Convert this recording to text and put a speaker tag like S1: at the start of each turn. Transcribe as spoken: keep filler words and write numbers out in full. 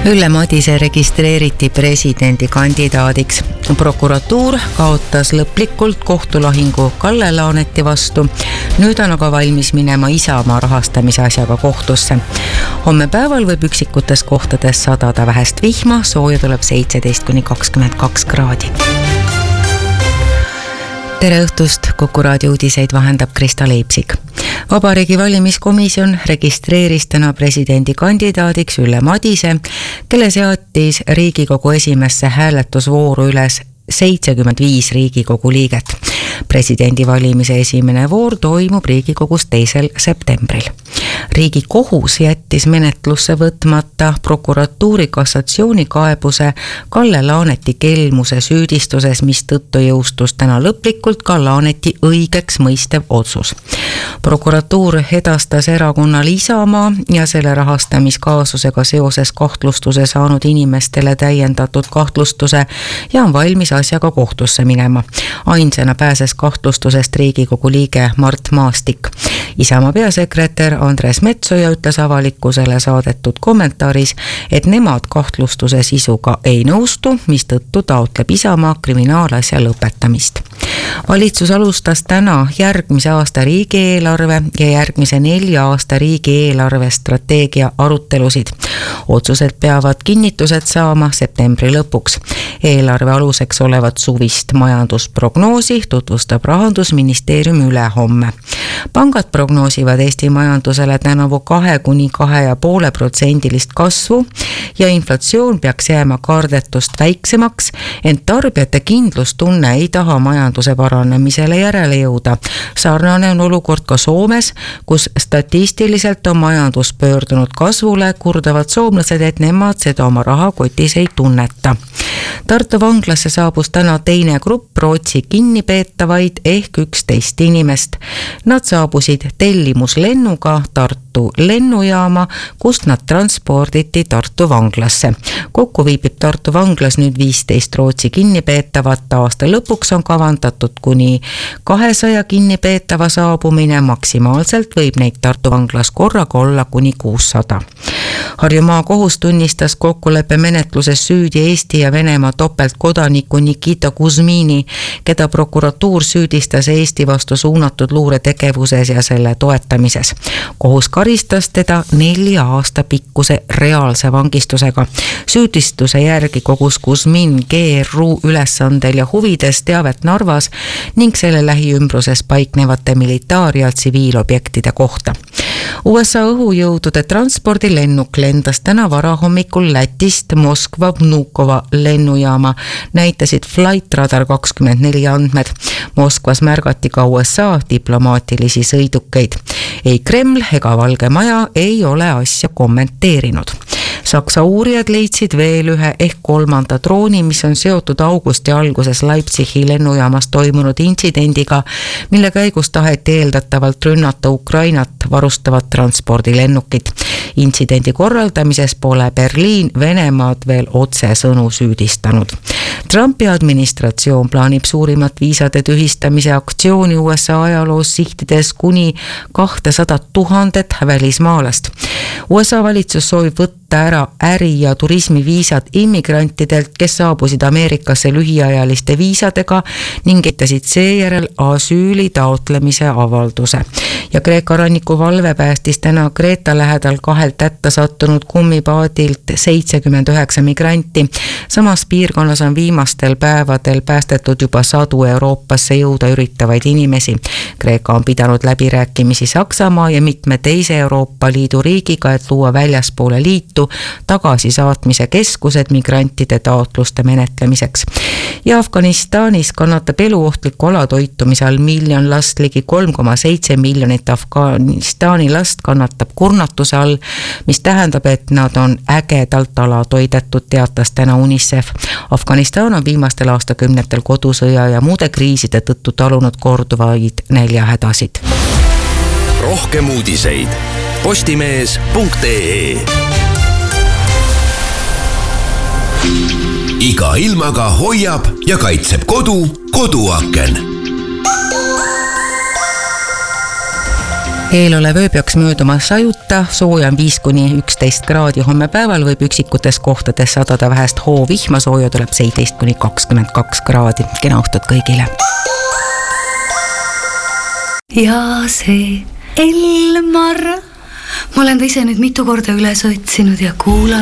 S1: Ülle Madise registreeriti presidendi kandidaadiks. Prokuratuur kaotas lõplikult kohtulahingu Kalle Laaneti vastu. Nüüd on aga valmis minema Isamaa rahastamise asjaga kohtusse. Homme päeval võib üksikutes kohtades sadada vähest vihma, sooja tuleb seitseteist kuni kakskümmend kaks kraadi. Tere õhtust, Kuku raadio uudiseid vahendab Krista Leipsik. Vabariigi valimiskomisjon registreeris täna presidendi kandidaadiks Ülle Madise, kelle seatis Riigikogu esimesse hääletusvooru üles seitsekümmend viis Riigikogu liiget. Presidendi valimise esimene voor toimub Riigikogus teisel septembril. Riigikohus jättis menetlusse võtmata prokuratuuri kassatsioonikaebuse Kalle Laaneti kelmuse süüdistuses, mis tõttu jõustus täna lõplikult ka Laaneti õigeks mõistev otsus. Prokuratuur edastas erakonnal Isamaa ja selle rahastamiskaasusega seoses kahtlustuse saanud inimestele täiendatud kahtlustuse ja on valmis asjaga kohtusse minema. Ainsana pääses kahtlustusest Riigikogu liige Mart Maastik. Isamaa peasekretär Andres Metsoja ütles avalikkusele saadetud kommentaaris, et nemad kahtlustuse sisuga ei nõustu, mis tõttu taotleb Isamaa kriminaalasja lõpetamist. Valitsus alustas täna järgmise aasta riigieelarve ja järgmise nelja aasta riigieelarve strateegia arutelusid. Otsused peavad kinnitused saama septembri lõpuks. Eelarve aluseks olevat suvist majandusprognoosi tutvustab Rahandusministeerium ülehomme. Pangad prognoosivad Eesti majandusele tänavu kahe kuni kahe ja poole protsendilist kasvu ja inflatsioon peaks jääma kardetust väiksemaks, ent tarbijate kindlustunne ei taha majanduse paranemisele järele jõuda. Sarnane on olukord ka Soomes, kus statistiliselt on majandus pöördunud kasvule, kurdavad soomlased, et nemad seda oma rahakotis ei tunneta. Tartu vanglasse saabus täna teine grupp Rootsi kinnipeetavaid ehk üksteist inimest. Nad saabusid tellimuslennuga Tartu lennujaama, kust nad transporditi Tartu vanglasse. Kokku viibib Tartu vanglas nüüd viisteist Rootsi kinnipeetavat. Aasta lõpuks on kavandatud kuni kahesaja kinnipeetava saabumine. Maksimaalselt võib neid Tartu vanglas korraga olla kuni kuussada. Harjumaa kohus tunnistas kokkuleppe menetluses süüdi Eesti ja Venemaa topeltkodaniku Nikita Kuzmini, keda prokuratuur süüdistas Eesti vastu suunatud luuretegevuses ja selle toetamises. Kohus karistas teda nelja aasta pikkuse reaalse vangistusega. Süüdistuse järgi kogus Kuzmin G R U ülesandel ja huvides teavet Narvas ning selle lähiümbruses paiknevate militaar- ja tsiviilobjektide kohta. U S A õhujõudude transpordilennuk lendas täna varahommikul Lätist Moskva Vnukova lennujaama, näitasid Flight Radar kakskümmend neli andmed. Moskvas märgati ka U S A diplomaatilisi sõidukeid. Ei Kreml ega Valge Maja ei ole asja kommenteerinud. Saksa uurijad leidsid veel ühe ehk kolmanda drooni, mis on seotud augusti alguses Leipzigi lennujaamas toimunud intsidendiga, mille käigus taheti eeldatavalt rünnata Ukrainat varustavat transpordilennukit. Intsidendi korraldamises pole Berliin Venemaad veel otsesõnu süüdistanud. Trumpi administratsioon plaanib suurimat viisade tühistamise aktsiooni U S A ajaloos sihtides kuni kahtesada tuhandet välismaalast. U S A valitsus soovib võtta ära äri- ja turismiviisad immigrantidelt, kes saabusid Ameerikasse lühiajaliste viisadega ning etasid seejärel asüüli taotlemise avalduse. Ja Kreeka ranniku valve päästis täna Kreeta lähedal kahelt hätta sattunud kummipaadilt seitsekümmend üheksa migranti. Samas piirkonnas on viimastel päevadel päästetud juba sadu Euroopasse jõuda üritavaid inimesi. Kreeka on pidanud läbirääkimisi Saksamaa ja mitme teise Euroopa Liidu riigiga, et luua väljaspoole liitu tagasisaatmise keskused migrantide taotluste menetlemiseks. Ja Afganistanis kannatab eluohtliku alatoitumise all miljon last, ligi kolm koma seitse miljonit Afganistani last kannatab kurnatuse all, mis tähendab, et nad on ägedalt alatoidetud, teatas täna UNICEF. Afganistan on viimastel aastakümnetel kodusõja ja muude kriiside tõttu talunud korduvaid näljahädasid.
S2: Rohkem uudiseid postimees punkt ee. Iga ilmaga hoiab ja kaitseb kodu koduaken.
S1: Eelolev öö peaks mööduma sajuta, sooja on viis kuni üksteist kraadi, homme päeval võib üksikutes kohtades sadada vähest hoovihma, sooja tuleb seitseteist kuni kakskümmend kaks kraadi. Kena õhtut kõigile!
S3: Ja see Elmar, ma olen ta ise nüüd mitu korda üles otsinud ja kuulanud.